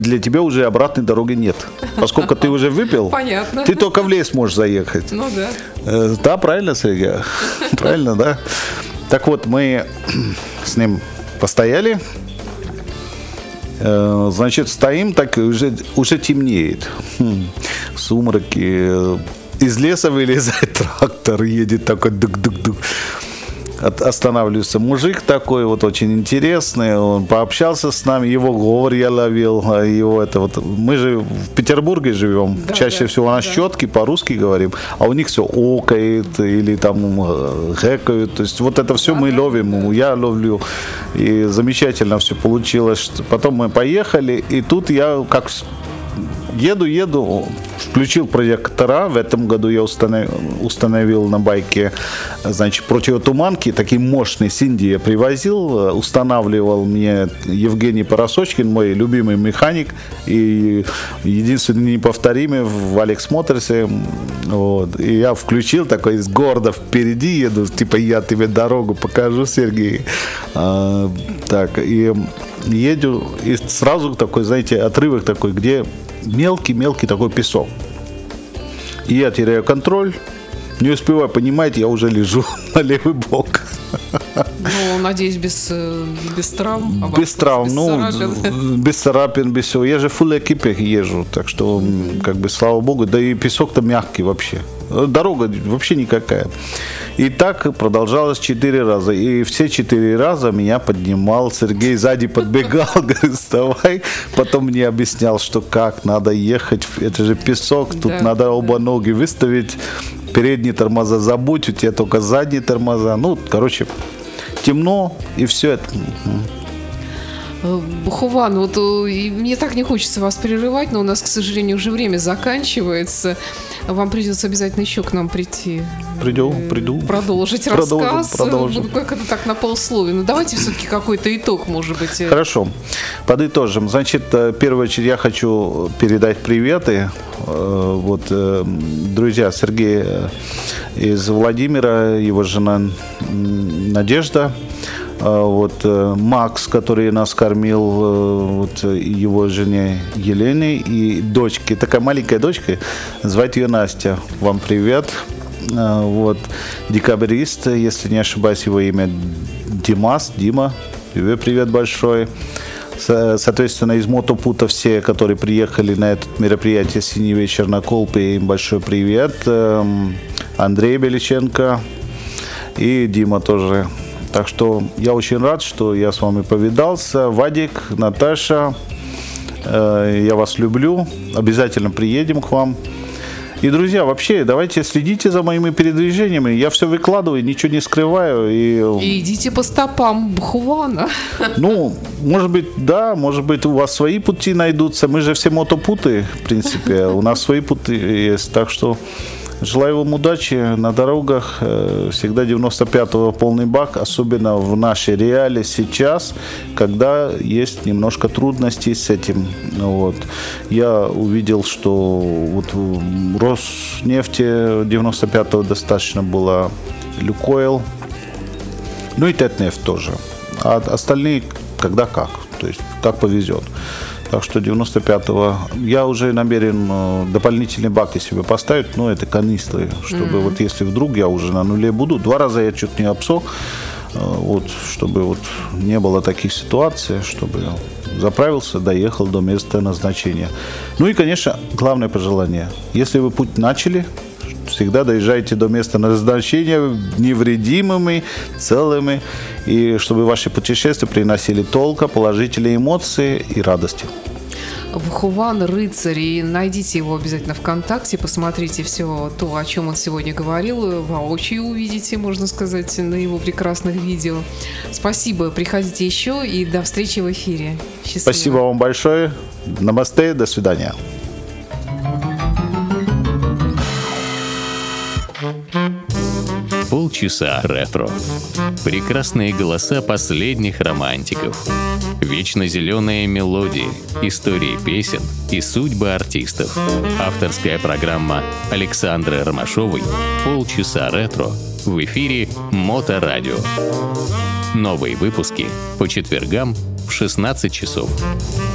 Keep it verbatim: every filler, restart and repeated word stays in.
для тебя уже обратной дороги нет. Поскольку ты уже выпил, понятно. Ты только в лес можешь заехать. Ну да. Э, да, правильно, Сергей? Правильно, да? Так вот, мы с ним постояли. Э, значит, стоим, так уже, уже темнеет. Хм, сумраки. Из леса вылезает трактор, едет такой дук-дук-дук. Останавливается мужик такой вот очень интересный, он пообщался с нами, его говор я ловил, его это вот, мы же в Петербурге живем, да, чаще да, всего у нас да. четки по-русски говорим, а у них все окает или там гэкают, то есть вот это все да, мы да, ловим, да. я ловлю, и замечательно все получилось. Потом мы поехали, и тут я как еду, еду, включил прожектора. В этом году я установил, установил на байке, значит, противотуманки, такие мощные, с Индии я привозил, устанавливал мне Евгений Поросочкин, мой любимый механик и единственный неповторимый в Алекс Моторсе. Вот. И я включил, такой гордо впереди еду, типа я тебе дорогу покажу, Сергей. А, так, и еду, и сразу такой, знаете, отрывок такой, где мелкий-мелкий такой песок. И я теряю контроль, не успеваю понимать, я уже лежу на левый бок. Ну, надеюсь, без, без травм. Без травм, без ну, царапин. без царапин, без всего. Я же в full экипе езжу, так что, как бы, слава богу, да и песок-то мягкий вообще. Дорога вообще никакая. И так продолжалось четыре раза. И все четыре раза меня поднимал Сергей, сзади подбегал, говорит, вставай. Потом мне объяснял, что как, надо ехать, это же песок, тут да, надо оба да. ноги выставить. Передние тормоза забудь, у тебя только задние тормоза. Ну, короче, темно, и все это. Бухован, вот мне так не хочется вас прерывать, но у нас, к сожалению, уже время заканчивается. Вам придется обязательно еще к нам прийти. Приду, приду. Продолжить продолжим, рассказ. Продолжим. Как это так на полсловия? Ну, давайте все-таки какой-то итог, может быть. Хорошо. Подытожим. Значит, в первую очередь я хочу передать приветы. Вот, друзья, Сергей из Владимира, его жена Надежда. Вот Макс, который нас кормил, вот его жене Елене и дочке, такая маленькая дочка, звать ее Настя. Вам привет. Вот декабрист, если не ошибаюсь, его имя Димас, Дима, тебе привет большой. Соответственно, из Мотопута все, которые приехали на это мероприятие «Синий вечер» на Колпе, им большой привет. Андрей Беличенко и Дима тоже. Так что я очень рад, что я с вами повидался. Вадик, Наташа, э, я вас люблю. Обязательно приедем к вам. И, друзья, вообще, давайте следите за моими передвижениями. Я все выкладываю, ничего не скрываю. И, и идите по стопам Бухована. Ну, может быть, да, может быть, у вас свои пути найдутся. Мы же все мотопуты, в принципе. У нас свои пути есть. Так что желаю вам удачи на дорогах. Всегда девяносто пятого полный бак, особенно в нашей реалии сейчас, когда есть немножко трудностей с этим. Вот. Я увидел, что вот в Роснефти девяносто пятого достаточно было, Люкойл, ну и Татнефть тоже. А остальные когда как, то есть как повезет. Так что девяносто пятого я уже намерен дополнительные баки себе поставить, но это канистры, чтобы mm-hmm. вот если вдруг я уже на нуле буду, два раза я чуть не обсох, вот, чтобы вот не было таких ситуаций, чтобы заправился, доехал до места назначения. Ну и, конечно, главное пожелание, если вы путь начали, всегда доезжайте до места назначения невредимыми, целыми, и чтобы ваши путешествия приносили толка, положительные эмоции и радости. Бухован, рыцарь, и найдите его обязательно ВКонтакте, посмотрите все то, о чем он сегодня говорил, воочию увидите, можно сказать, на его прекрасных видео. Спасибо, приходите еще и до встречи в эфире. Счастливо. Спасибо вам большое. Намасте, до свидания. Полчаса ретро. Прекрасные голоса последних романтиков. Вечно зеленые мелодии, истории песен и судьбы артистов. Авторская программа Александры Ромашовой «Полчаса ретро» в эфире Моторадио. Новые выпуски по четвергам в шестнадцать часов.